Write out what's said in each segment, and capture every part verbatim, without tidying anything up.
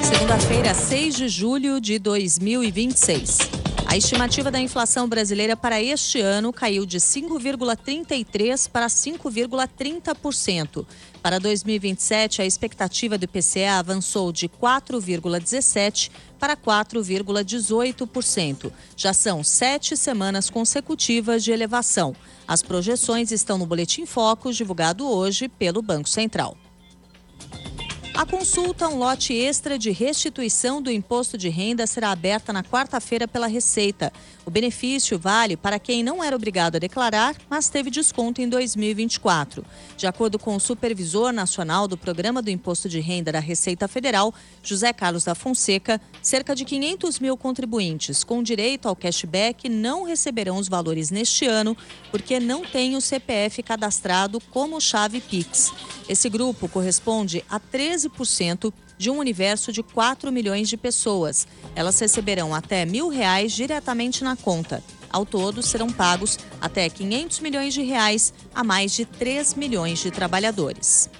Segunda-feira, seis de julho de dois mil e vinte e seis. A estimativa da inflação brasileira para este ano caiu de cinco vírgula trinta e três por cento para cinco vírgula trinta por cento. Para dois mil e vinte e sete, a expectativa do I P C A avançou de quatro vírgula dezessete por cento para quatro vírgula dezoito por cento. Já são sete semanas consecutivas de elevação. As projeções estão no Boletim Focus, divulgado hoje pelo Banco Central. A consulta, um lote extra de restituição do imposto de renda, será aberta na quarta-feira pela Receita. O benefício vale para quem não era obrigado a declarar, mas teve desconto em dois mil e vinte e quatro. De acordo com o supervisor nacional do Programa do Imposto de Renda da Receita Federal, José Carlos da Fonseca, cerca de quinhentos mil contribuintes com direito ao cashback não receberão os valores neste ano porque não têm o C P F cadastrado como chave Pix. Esse grupo corresponde a treze por cento de um universo de quatro milhões de pessoas. Elas receberão até mil reais diretamente na conta. Ao todo, serão pagos até quinhentos milhões de reais a mais de três milhões de trabalhadores.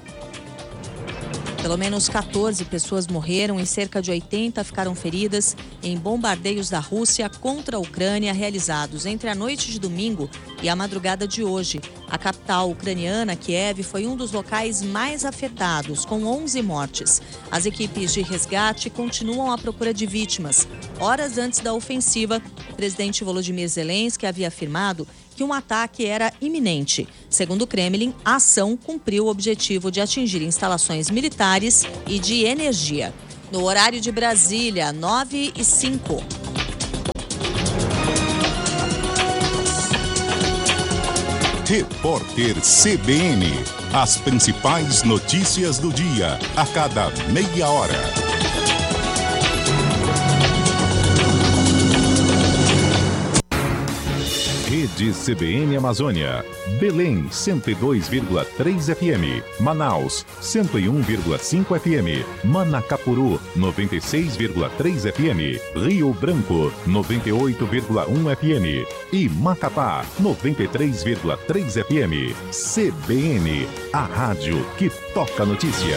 Pelo menos quatorze pessoas morreram e cerca de oitenta ficaram feridas em bombardeios da Rússia contra a Ucrânia realizados entre a noite de domingo e a madrugada de hoje. A capital ucraniana, Kiev, foi um dos locais mais afetados, com onze mortes. As equipes de resgate continuam à procura de vítimas. Horas antes da ofensiva, o presidente Volodymyr Zelensky havia afirmado que um ataque era iminente. Segundo o Kremlin, a ação cumpriu o objetivo de atingir instalações militares e de energia. No horário de Brasília, nove e cinco. Repórter C B N. As principais notícias do dia, a cada meia hora. Rede C B N Amazônia. Belém, cento e dois vírgula três F M. Manaus, cento e um vírgula cinco F M. Manacapuru, noventa e seis vírgula três F M. Rio Branco, noventa e oito vírgula um F M. E Macapá, noventa e três vírgula três F M. C B N, a rádio que toca notícia.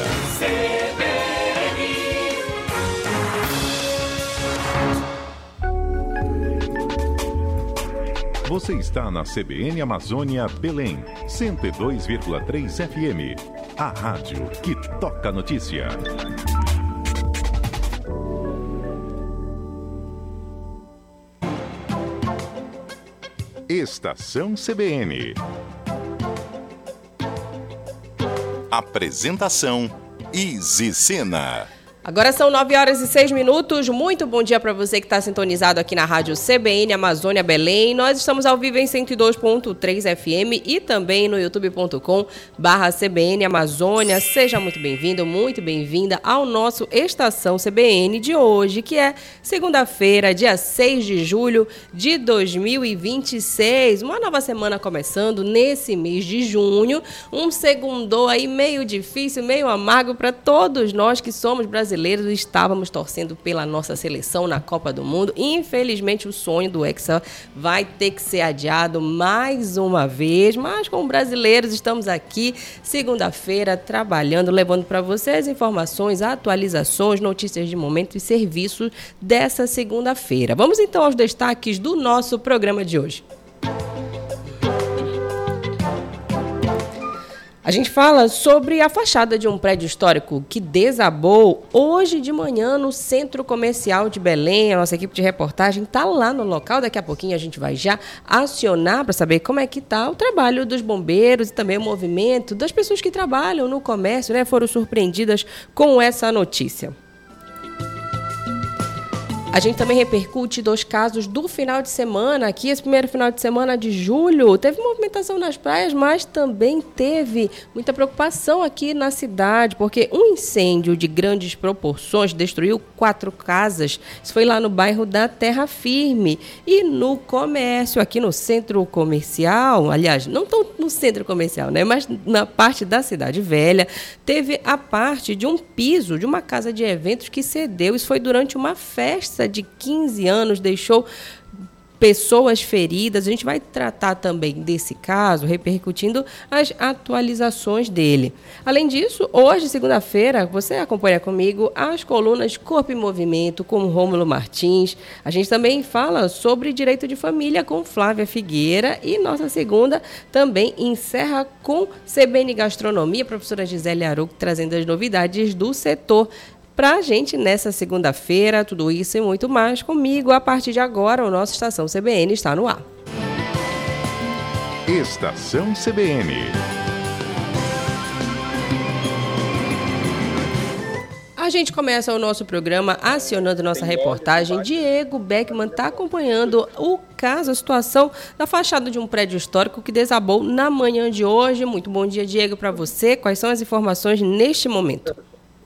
Você está na C B N Amazônia Belém, cento e dois vírgula três F M. A rádio que toca notícia. Estação C B N. Apresentação: Izzy Sena. Agora são nove horas e seis minutos. Muito bom dia para você que está sintonizado aqui na Rádio C B N Amazônia Belém. Nós estamos ao vivo em cento e dois ponto três F M e também no youtube ponto com barra C B N Amazônia. Seja muito bem-vindo, muito bem-vinda ao nosso Estação C B N de hoje, que é segunda-feira, dia seis de julho de dois mil e vinte e seis. Uma nova semana começando nesse mês de junho. Um segundou aí meio difícil, meio amargo para todos nós que somos brasileiros. Estávamos torcendo pela nossa seleção na Copa do Mundo. Infelizmente, o sonho do Hexa vai ter que ser adiado mais uma vez. Mas, como brasileiros, estamos aqui segunda-feira trabalhando, levando para vocês informações, atualizações, notícias de momento e serviços dessa segunda-feira. Vamos então aos destaques do nosso programa de hoje. A gente fala sobre a fachada de um prédio histórico que desabou hoje de manhã no Centro Comercial de Belém. A nossa equipe de reportagem está lá no local. Daqui a pouquinho a gente vai já acionar para saber como é que está o trabalho dos bombeiros e também o movimento das pessoas que trabalham no comércio, né? Foram surpreendidas com essa notícia. A gente também repercute dois casos do final de semana. Aqui, esse primeiro final de semana de julho, teve movimentação nas praias, mas também teve muita preocupação aqui na cidade, porque um incêndio de grandes proporções destruiu quatro casas. Isso foi lá no bairro da Terra Firme. E no comércio, aqui no centro comercial, aliás, não tão no centro comercial, né? Mas na parte da Cidade Velha, teve a parte de um piso de uma casa de eventos que cedeu. Isso foi durante uma festa de quinze anos, deixou pessoas feridas. A gente vai tratar também desse caso, repercutindo as atualizações dele. Além disso, hoje, segunda-feira, você acompanha comigo as colunas Corpo em Movimento com Rômulo Martins. A gente também fala sobre direito de família com Flávia Figueira e nossa segunda também encerra com C B N Gastronomia, professora Gisele Aruc, trazendo as novidades do setor. Pra gente, nessa segunda-feira, tudo isso e muito mais comigo. A partir de agora, o nosso Estação C B N está no ar. Estação C B N. A gente começa o nosso programa acionando nossa reportagem. Diego Beckman está acompanhando o caso, a situação da fachada de um prédio histórico que desabou na manhã de hoje. Muito bom dia, Diego, para você. Quais são as informações neste momento?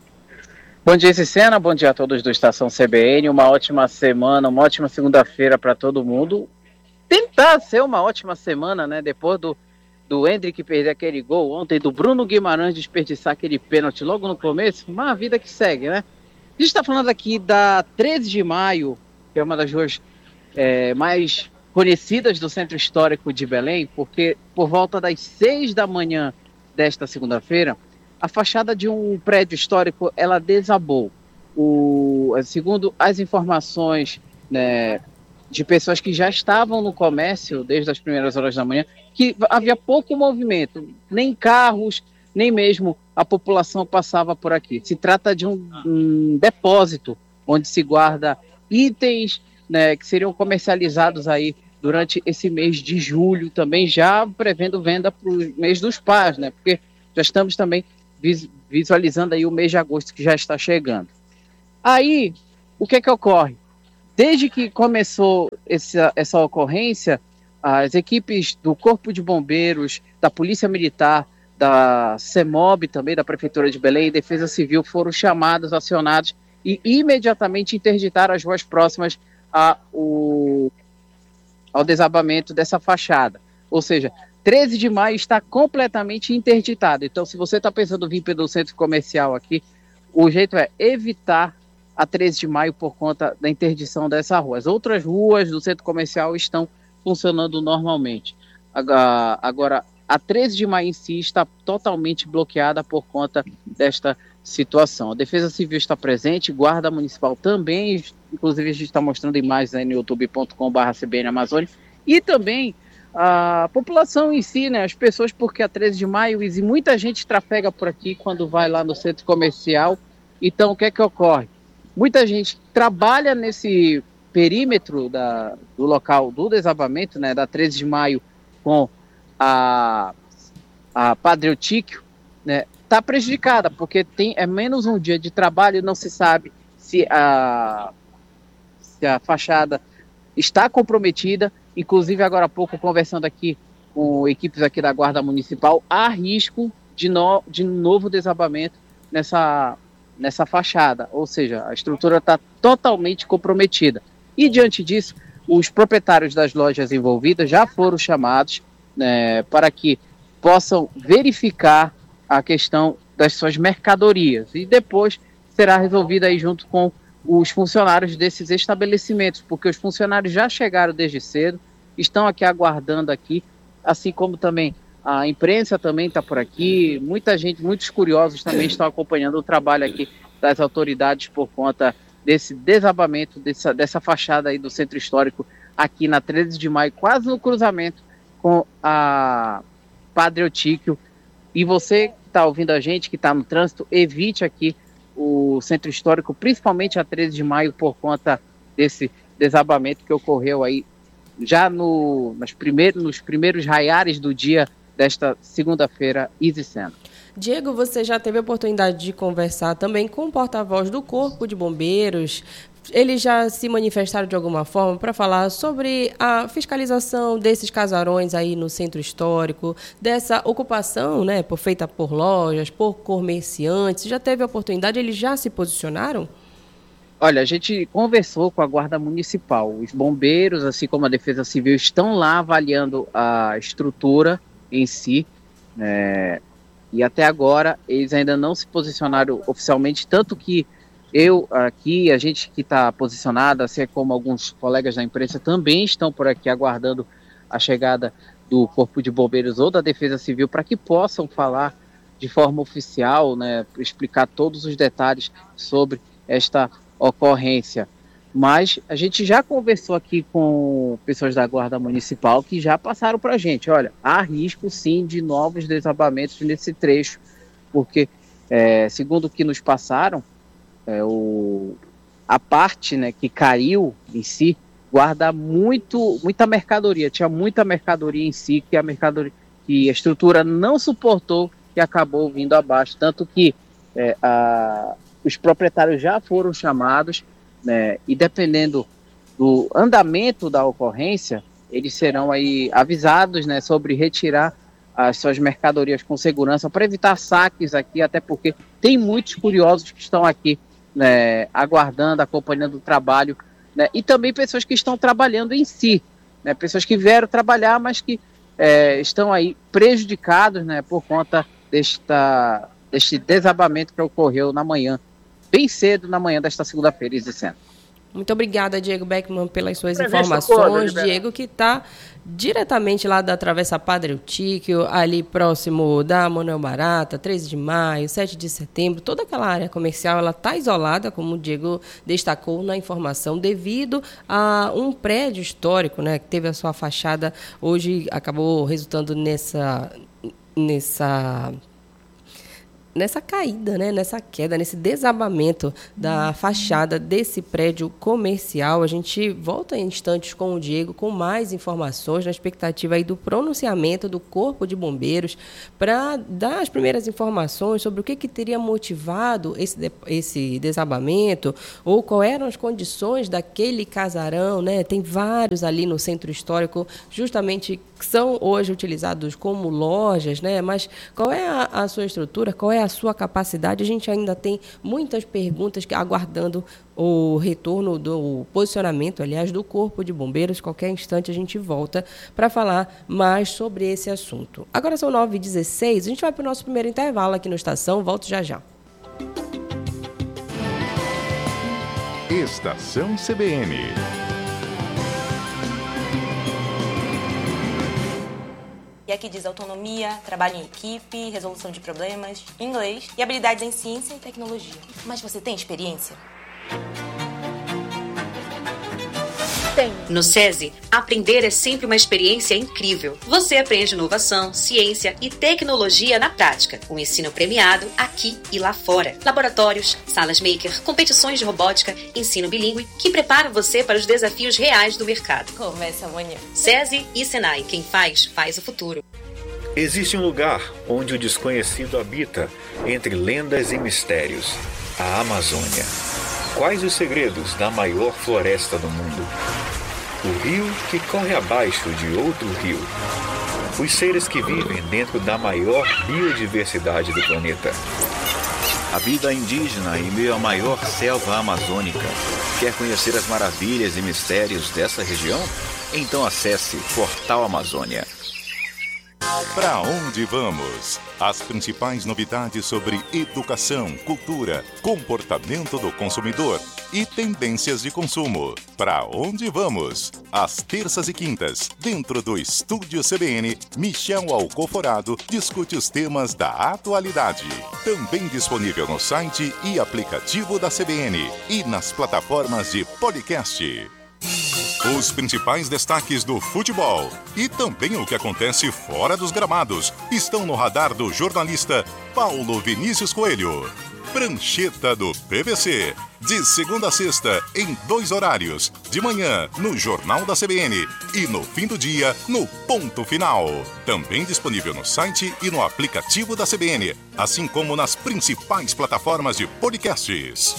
Bom dia, Cicena. Bom dia a todos do Estação C B N. Uma ótima semana, uma ótima segunda-feira para todo mundo. Tentar ser uma ótima semana, né? Depois do, do Hendrick perder aquele gol ontem, do Bruno Guimarães desperdiçar aquele pênalti logo no começo, uma vida que segue, né? A gente está falando aqui da treze de maio, que é uma das ruas é, mais conhecidas do Centro Histórico de Belém, porque por volta das seis da manhã desta segunda-feira, a fachada de um prédio histórico, ela desabou. O, segundo as informações, né, de pessoas que já estavam no comércio desde as primeiras horas da manhã, que havia pouco movimento, nem carros, nem mesmo a população passava por aqui. Se trata de um, um depósito onde se guarda itens, né, que seriam comercializados aí durante esse mês de julho, também já prevendo venda para o mês dos pais, né, porque já estamos também visualizando aí o mês de agosto que já está chegando. Aí, o que é que ocorre? Desde que começou essa, essa ocorrência, as equipes do Corpo de Bombeiros, da Polícia Militar, da CEMOB também, da Prefeitura de Belém e Defesa Civil foram chamados, acionados e imediatamente interditaram as ruas próximas a, o, ao desabamento dessa fachada. Ou seja, treze de maio está completamente interditado. Então, se você está pensando em vir pelo centro comercial aqui, o jeito é evitar a treze de maio por conta da interdição dessa rua. As outras ruas do centro comercial estão funcionando normalmente. Agora, a treze de maio em si está totalmente bloqueada por conta desta situação. A Defesa Civil está presente, Guarda Municipal também, inclusive a gente está mostrando imagens aí no youtube ponto com barra C B N Amazônia, e também a população em si, né, as pessoas, porque a treze de maio e muita gente trafega por aqui quando vai lá no centro comercial. Então, o que é que ocorre? Muita gente trabalha nesse perímetro da, do local do desabamento, né, da treze de maio com a, a Padre Eutíquio, né, está prejudicada, porque tem, é menos um dia de trabalho, não se sabe se a, se a fachada está comprometida. Inclusive, agora há pouco, conversando aqui com equipes aqui da Guarda Municipal, há risco de, no, de novo desabamento nessa, nessa fachada, ou seja, a estrutura está totalmente comprometida. E, diante disso, os proprietários das lojas envolvidas já foram chamados, né, para que possam verificar a questão das suas mercadorias, e depois será resolvida aí junto com os funcionários desses estabelecimentos, porque os funcionários já chegaram desde cedo, estão aqui aguardando aqui, assim como também a imprensa também está por aqui, muita gente, muitos curiosos também estão acompanhando o trabalho aqui das autoridades por conta desse desabamento, dessa, dessa fachada aí do Centro Histórico, aqui na treze de maio, quase no cruzamento com a Padre Eutíquio. E você que está ouvindo a gente, que está no trânsito, evite aqui o Centro Histórico, principalmente a treze de maio, por conta desse desabamento que ocorreu aí já no, nos, primeiros, nos primeiros raiares do dia desta segunda-feira, Isicena. Diego, você já teve a oportunidade de conversar também com o porta-voz do Corpo de Bombeiros. Eles já se manifestaram de alguma forma para falar sobre a fiscalização desses casarões aí no Centro Histórico, dessa ocupação, né, por, feita por lojas, por comerciantes. Já teve a oportunidade? Eles já se posicionaram? Olha, a gente conversou com a Guarda Municipal. Os bombeiros, assim como a Defesa Civil, estão lá avaliando a estrutura em si, né, e até agora eles ainda não se posicionaram oficialmente, tanto que Eu aqui, a gente que está posicionado, assim como alguns colegas da imprensa também estão por aqui aguardando a chegada do Corpo de Bombeiros ou da Defesa Civil para que possam falar de forma oficial, né, explicar todos os detalhes sobre esta ocorrência. Mas a gente já conversou aqui com pessoas da Guarda Municipal que já passaram para a gente, olha, há risco sim de novos desabamentos nesse trecho, porque, é, segundo o que nos passaram, é, o, a parte, né, que caiu em si guarda muito, muita mercadoria, tinha muita mercadoria em si, que a mercadoria, que a estrutura não suportou e acabou vindo abaixo, tanto que é, a, os proprietários já foram chamados, né, e dependendo do andamento da ocorrência, eles serão aí avisados, né, sobre retirar as suas mercadorias com segurança para evitar saques aqui, até porque tem muitos curiosos que estão aqui, né, aguardando, acompanhando o trabalho, né, e também pessoas que estão trabalhando em si, né, pessoas que vieram trabalhar, mas que é, estão aí prejudicados, né, por conta desta, deste desabamento que ocorreu na manhã, bem cedo na manhã desta segunda-feira, Isicena. Muito obrigada, Diego Beckman, pelas suas informações. Diego, que está diretamente lá da Travessa Padre Eutíquio, ali próximo da Manuel Barata, treze de maio, sete de setembro, toda aquela área comercial, ela está isolada, como o Diego destacou na informação, devido a um prédio histórico, né, que teve a sua fachada, hoje acabou resultando nessa... nessa nessa caída, né, nessa queda, nesse desabamento da fachada desse prédio comercial. A gente volta em instantes com o Diego com mais informações na expectativa aí do pronunciamento do Corpo de Bombeiros para dar as primeiras informações sobre o que, que teria motivado esse, esse desabamento ou quais eram as condições daquele casarão, né? Tem vários ali no centro histórico, justamente que são hoje utilizados como lojas, né? Mas qual é a, a sua estrutura, qual é a sua capacidade? A gente ainda tem muitas perguntas que, aguardando o retorno do posicionamento, aliás, do Corpo de Bombeiros. Qualquer instante a gente volta para falar mais sobre esse assunto. Agora são nove e dezesseis, a gente vai para o nosso primeiro intervalo aqui no Estação, volto já já. Estação C B N. E aqui diz autonomia, trabalho em equipe, resolução de problemas, inglês e habilidades em ciência e tecnologia. Mas você tem experiência? Tem. No SESI, aprender é sempre uma experiência incrível. Você aprende inovação, ciência e tecnologia na prática. Um ensino premiado aqui e lá fora. Laboratórios, salas maker, competições de robótica, ensino bilíngue que preparam você para os desafios reais do mercado. Começa amanhã. SESI e Senai, quem faz, faz o futuro. Existe um lugar onde o desconhecido habita, entre lendas e mistérios. A Amazônia. Quais os segredos da maior floresta do mundo? O rio que corre abaixo de outro rio. Os seres que vivem dentro da maior biodiversidade do planeta. A vida indígena em meio à maior selva amazônica. Quer conhecer as maravilhas e mistérios dessa região? Então acesse Portal Amazônia. Para onde vamos? As principais novidades sobre educação, cultura, comportamento do consumidor e tendências de consumo. Para onde vamos? Às terças e quintas, dentro do Estúdio C B N, Michel Alcoforado discute os temas da atualidade. Também disponível no site e aplicativo da C B N e nas plataformas de podcast. Os principais destaques do futebol e também o que acontece fora dos gramados estão no radar do jornalista Paulo Vinícius Coelho. Prancheta do P V C, de segunda a sexta, em dois horários, de manhã no Jornal da C B N e no fim do dia no Ponto Final. Também disponível no site e no aplicativo da C B N, assim como nas principais plataformas de podcasts.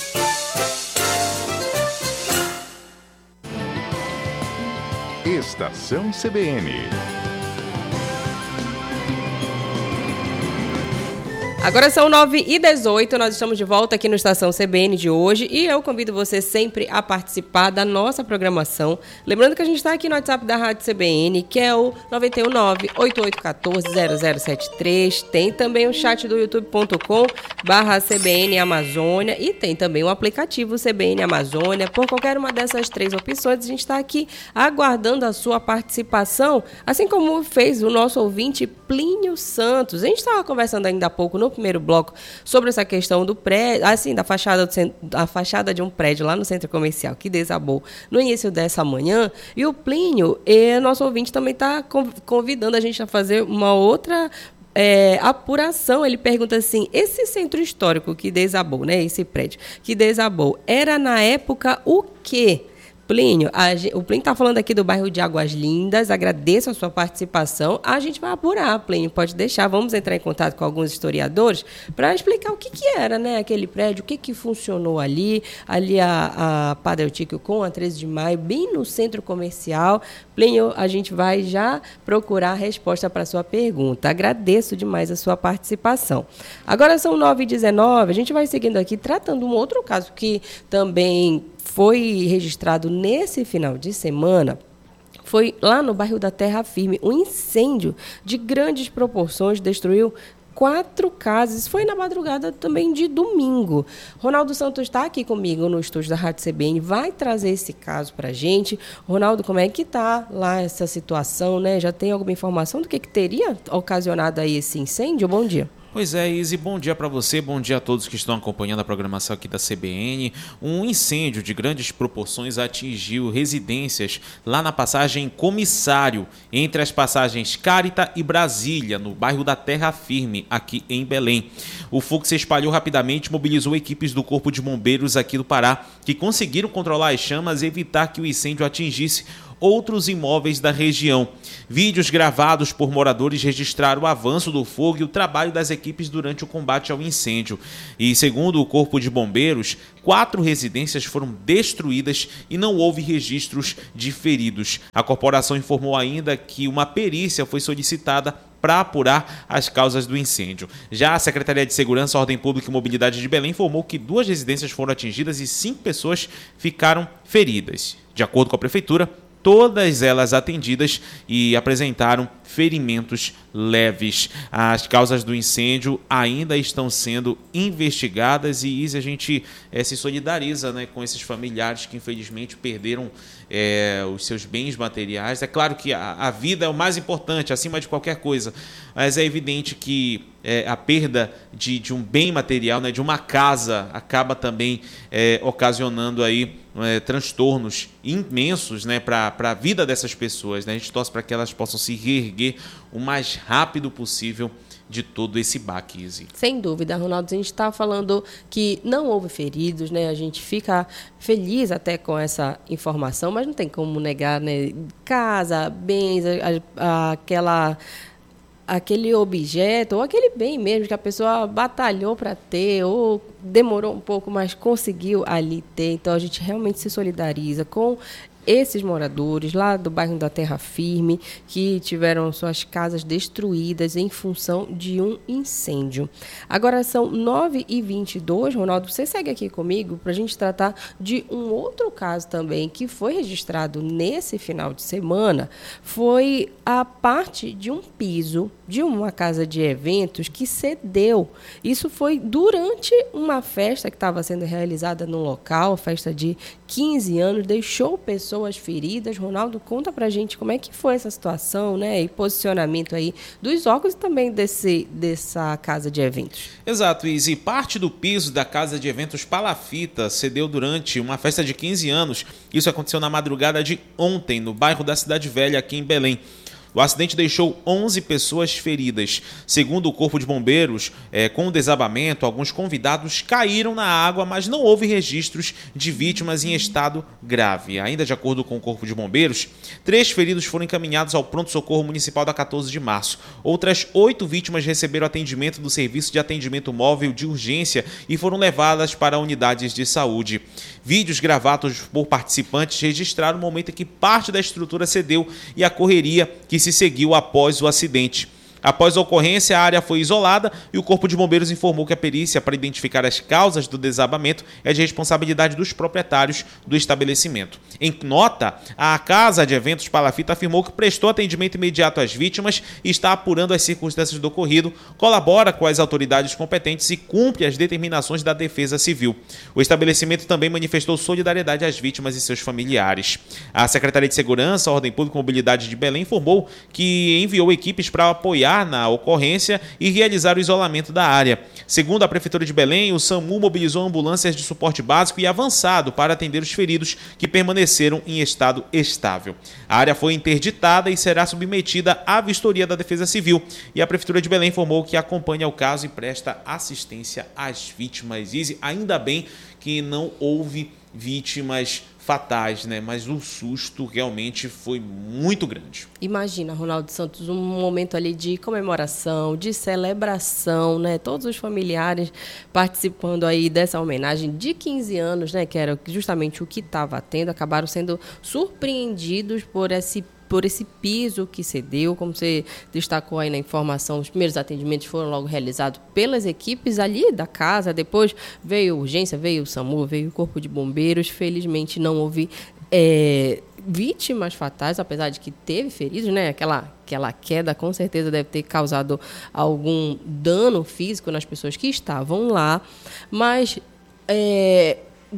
Estação C B N. Agora são nove e dezoito, nós estamos de volta aqui no Estação C B N de hoje e eu convido você sempre a participar da nossa programação. Lembrando que a gente está aqui no WhatsApp da Rádio C B N, que é o nove nove, oito oito um quatro, zero zero sete três. Tem também o chat do youtube ponto com barra C B N Amazônia e tem também o aplicativo C B N Amazônia. Por qualquer uma dessas três opções, a gente está aqui aguardando a sua participação, assim como fez o nosso ouvinte Plínio Santos. A gente estava conversando ainda há pouco no primeiro bloco sobre essa questão do prédio, assim, da fachada, do centro, da fachada de um prédio lá no centro comercial que desabou no início dessa manhã. E o Plínio, e nosso ouvinte, também está convidando a gente a fazer uma outra é, apuração. Ele pergunta assim: esse centro histórico que desabou, né, esse prédio que desabou, era na época o quê? Plínio, a, o Plínio está falando aqui do bairro de Águas Lindas, agradeço a sua participação. A gente vai apurar, Plínio, pode deixar, vamos entrar em contato com alguns historiadores para explicar o que, que era, né, aquele prédio, o que, que funcionou ali, ali a, a Padre Eutíquio com a treze de maio, bem no centro comercial. Plínio, a gente vai já procurar a resposta para a sua pergunta. Agradeço demais a sua participação. Agora são nove e dezenove, a gente vai seguindo aqui, tratando um outro caso que também foi registrado nesse final de semana. Foi lá no bairro da Terra Firme. Um incêndio de grandes proporções destruiu quatro casas. Foi na madrugada também de domingo. Ronaldo Santos está aqui comigo no estúdio da Rádio C B N, vai trazer esse caso para a gente. Ronaldo, como é que está lá essa situação, né? Já tem alguma informação do que, que teria ocasionado aí esse incêndio? Bom dia. Pois é, Izzy, bom dia para você, bom dia a todos que estão acompanhando a programação aqui da C B N. Um incêndio de grandes proporções atingiu residências lá na passagem Comissário, entre as passagens Carita e Brasília, no bairro da Terra Firme, aqui em Belém. O fogo se espalhou rapidamente e mobilizou equipes do Corpo de Bombeiros aqui do Pará, que conseguiram controlar as chamas e evitar que o incêndio atingisse outros imóveis da região. Vídeos gravados por moradores registraram o avanço do fogo e o trabalho das equipes durante o combate ao incêndio. E, segundo o Corpo de Bombeiros, quatro residências foram destruídas e não houve registros de feridos. A corporação informou ainda que uma perícia foi solicitada para apurar as causas do incêndio. Já a Secretaria de Segurança, Ordem Pública e Mobilidade de Belém informou que duas residências foram atingidas e cinco pessoas ficaram feridas. De acordo com a Prefeitura, todas elas atendidas e apresentaram ferimentos leves. As causas do incêndio ainda estão sendo investigadas e isso a gente é, se solidariza, né, com esses familiares que infelizmente perderam é, os seus bens materiais. É claro que a, a vida é o mais importante, acima de qualquer coisa, mas é evidente que é, a perda de, de um bem material, né, de uma casa, acaba também é, ocasionando aí é, transtornos imensos, né, para a vida dessas pessoas, né? A gente torce para que elas possam se reerguer o mais rápido possível de todo esse baque, Izzy. Sem dúvida, Ronaldo, a gente está falando que não houve feridos, né? A gente fica feliz até com essa informação, mas não tem como negar, né? Casa, bens, a, a, aquela... aquele objeto ou aquele bem mesmo que a pessoa batalhou para ter ou demorou um pouco, mas conseguiu ali ter. Então, a gente realmente se solidariza com esses moradores lá do bairro da Terra Firme que tiveram suas casas destruídas em função de um incêndio. Agora são nove e vinte e dois, Ronaldo, você segue aqui comigo para a gente tratar de um outro caso também que foi registrado nesse final de semana. Foi a parte de um piso de uma casa de eventos que cedeu. Isso foi durante uma festa que estava sendo realizada no local, festa de quinze anos, deixou pessoas pessoas feridas. Ronaldo, conta pra gente como é que foi essa situação, né, e posicionamento aí dos órgãos e também desse, dessa casa de eventos. Exato, Izzy. Parte do piso da casa de eventos Palafita cedeu durante uma festa de quinze anos. Isso aconteceu na madrugada de ontem, no bairro da Cidade Velha, aqui em Belém. O acidente deixou onze pessoas feridas. Segundo o Corpo de Bombeiros, é, com o desabamento, alguns convidados caíram na água, mas não houve registros de vítimas em estado grave. Ainda de acordo com o Corpo de Bombeiros, três feridos foram encaminhados ao pronto-socorro municipal da quatorze de março. Outras oito vítimas receberam atendimento do Serviço de Atendimento Móvel de Urgência e foram levadas para unidades de saúde. Vídeos gravados por participantes registraram o momento em que parte da estrutura cedeu e a correria que se seguiu após o acidente. Após a ocorrência, a área foi isolada e o Corpo de Bombeiros informou que a perícia para identificar as causas do desabamento é de responsabilidade dos proprietários do estabelecimento. Em nota, a Casa de Eventos Palafita afirmou que prestou atendimento imediato às vítimas e está apurando as circunstâncias do ocorrido, colabora com as autoridades competentes e cumpre as determinações da Defesa Civil. O estabelecimento também manifestou solidariedade às vítimas e seus familiares. A Secretaria de Segurança, Ordem Pública e Mobilidade de Belém informou que enviou equipes para apoiar na ocorrência e realizar o isolamento da área. Segundo a Prefeitura de Belém, o SAMU mobilizou ambulâncias de suporte básico e avançado para atender os feridos que permaneceram em estado estável. A área foi interditada e será submetida à vistoria da Defesa Civil. E a Prefeitura de Belém informou que acompanha o caso e presta assistência às vítimas. E ainda bem que não houve vítimas fatais, né? Mas o susto realmente foi muito grande. Imagina, Ronaldo Santos, um momento ali de comemoração, de celebração, né? Todos os familiares participando aí dessa homenagem de quinze anos, né? Que era justamente o que estava tendo, acabaram sendo surpreendidos por esse por esse piso que cedeu, como você destacou aí na informação, os primeiros atendimentos foram logo realizados pelas equipes ali da casa, depois veio a urgência, veio o SAMU, veio o Corpo de Bombeiros, felizmente não houve é, vítimas fatais, apesar de que teve feridos, né? Aquela, aquela queda com certeza deve ter causado algum dano físico nas pessoas que estavam lá, mas é,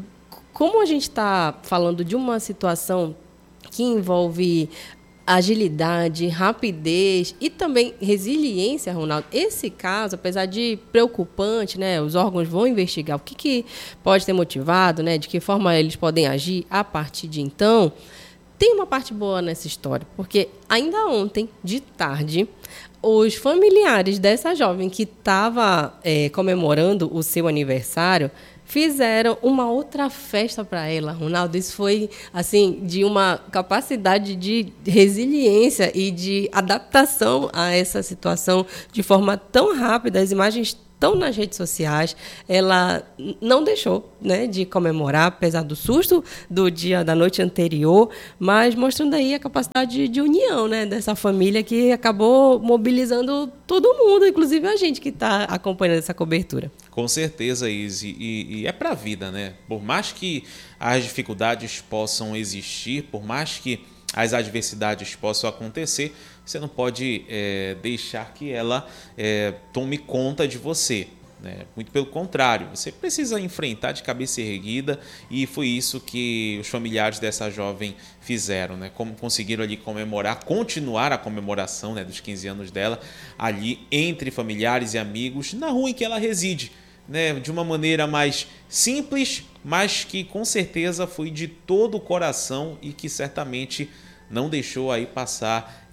como a gente está falando de uma situação que envolve agilidade, rapidez e também resiliência, Ronaldo. Esse caso, apesar de preocupante, né, os órgãos vão investigar o que, que pode ter motivado, né, de que forma eles podem agir a partir de então. Tem uma parte boa nessa história, porque ainda ontem, de tarde, os familiares dessa jovem que estava é, comemorando o seu aniversário fizeram uma outra festa para ela, Ronaldo. Isso foi, assim, de uma capacidade de resiliência e de adaptação a essa situação de forma tão rápida. As imagens estão nas redes sociais. Ela não deixou, né, de comemorar, apesar do susto do dia da noite anterior, mas mostrando aí a capacidade de união, né, dessa família que acabou mobilizando todo mundo, inclusive a gente que está acompanhando essa cobertura. Com certeza, Izzy, e, e é para a vida, né? Por mais que as dificuldades possam existir, por mais que as adversidades possam acontecer, você não pode é, deixar que ela é, tome conta de você, né? Muito pelo contrário, você precisa enfrentar de cabeça erguida, e foi isso que os familiares dessa jovem fizeram, né? Como conseguiram ali comemorar, continuar a comemoração, né, dos quinze anos dela, ali entre familiares e amigos, na rua em que ela reside, né, de uma maneira mais simples, mas que com certeza foi de todo o coração e que certamente não deixou aí passar,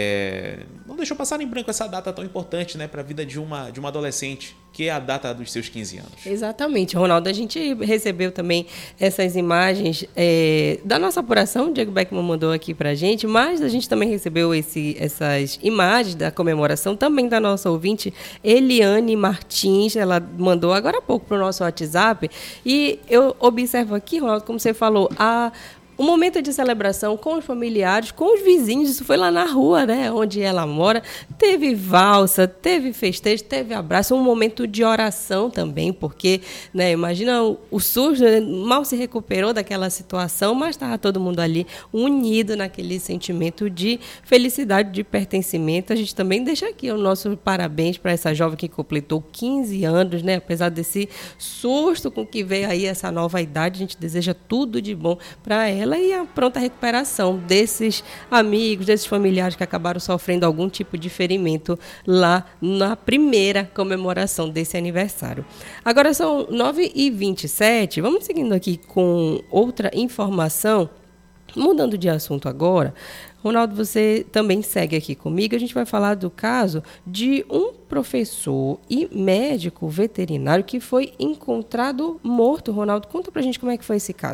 é, não deixou passar em branco essa data tão importante, né, para a vida de uma, de uma adolescente, que é a data dos seus quinze anos. Exatamente, Ronaldo. A gente recebeu também essas imagens é, da nossa apuração, o Diego Beckman mandou aqui para a gente, mas a gente também recebeu esse, essas imagens da comemoração também da nossa ouvinte Eliane Martins. Ela mandou agora há pouco para o nosso WhatsApp, e eu observo aqui, Ronaldo, como você falou, a um momento de celebração com os familiares, com os vizinhos. Isso foi lá na rua, né, onde ela mora. Teve valsa, teve festejo, teve abraço, um momento de oração também, porque, né, imagina o, o susto, né, mal se recuperou daquela situação, mas estava todo mundo ali unido naquele sentimento de felicidade, de pertencimento. A gente também deixa aqui o nosso parabéns para essa jovem que completou quinze anos, né, apesar desse susto com que veio aí essa nova idade. A gente deseja tudo de bom para ela e a pronta recuperação desses amigos, desses familiares que acabaram sofrendo algum tipo de ferimento lá na primeira comemoração desse aniversário. Agora são nove e vinte e sete, vamos seguindo aqui com outra informação. Mudando de assunto agora, Ronaldo, você também segue aqui comigo. A gente vai falar do caso de um professor e médico veterinário que foi encontrado morto. Ronaldo, conta pra gente como é que foi esse caso.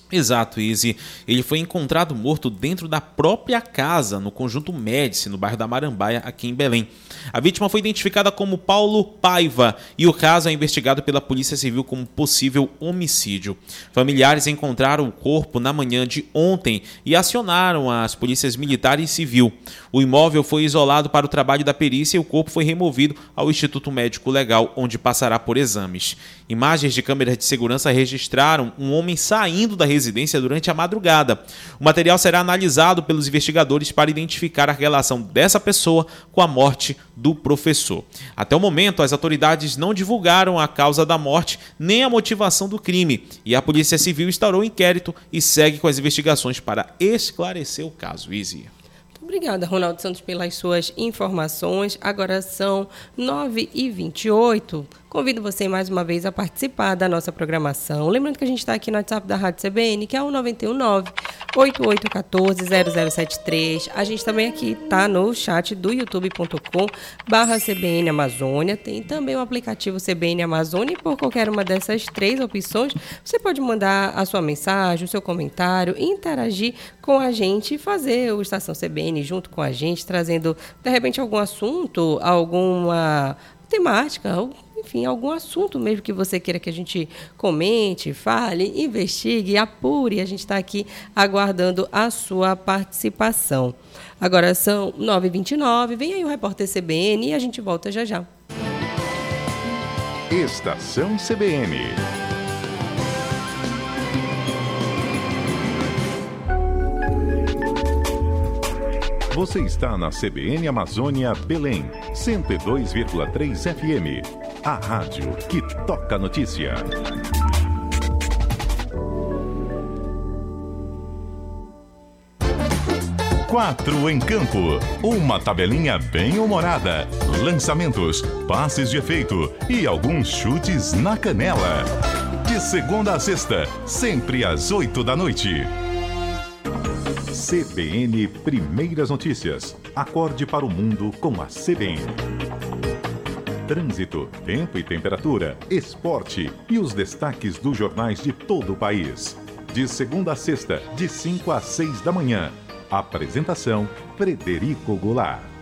Exato, Izzy. Ele foi encontrado morto dentro da própria casa, no Conjunto Médici, no bairro da Marambaia, aqui em Belém. A vítima foi identificada como Paulo Paiva e o caso é investigado pela Polícia Civil como possível homicídio. Familiares encontraram o corpo na manhã de ontem e acionaram as polícias militar e civil. O imóvel foi isolado para o trabalho da perícia e o corpo foi removido ao Instituto Médico Legal, onde passará por exames. Imagens de câmeras de segurança registraram um homem saindo da residência durante a madrugada. O material será analisado pelos investigadores para identificar a relação dessa pessoa com a morte do professor. Até o momento, as autoridades não divulgaram a causa da morte nem a motivação do crime e a Polícia Civil instaurou um inquérito e segue com as investigações para esclarecer o caso. Izzy. Obrigada, Ronaldo Santos, pelas suas informações. Agora são nove e vinte e oito. Convido você mais uma vez a participar da nossa programação. Lembrando que a gente está aqui no WhatsApp da Rádio C B N, que é o nove nove, oito oito um quatro, zero zero sete três. A gente também aqui está no chat do youtube ponto com barra C B N Amazônia. Tem também o aplicativo C B N Amazônia e por qualquer uma dessas três opções, você pode mandar a sua mensagem, o seu comentário, interagir com a gente e fazer o Estação C B N junto com a gente, trazendo, de repente, algum assunto, alguma temática, enfim, algum assunto mesmo que você queira que a gente comente, fale, investigue, apure. A gente está aqui aguardando a sua participação. Agora são nove e vinte e nove, vem aí o repórter C B N e a gente volta já já. Estação C B N. Você está na C B N Amazônia Belém, cento e dois vírgula três F M. A rádio que toca a notícia. Quatro em campo. Uma tabelinha bem humorada. Lançamentos, passes de efeito e alguns chutes na canela. De segunda a sexta, sempre às oito da noite. C B N Primeiras Notícias. Acorde para o mundo com a C B N. Trânsito, tempo e temperatura, esporte e os destaques dos jornais de todo o país. De segunda a sexta, de cinco às seis da manhã. Apresentação: Frederico Goulart.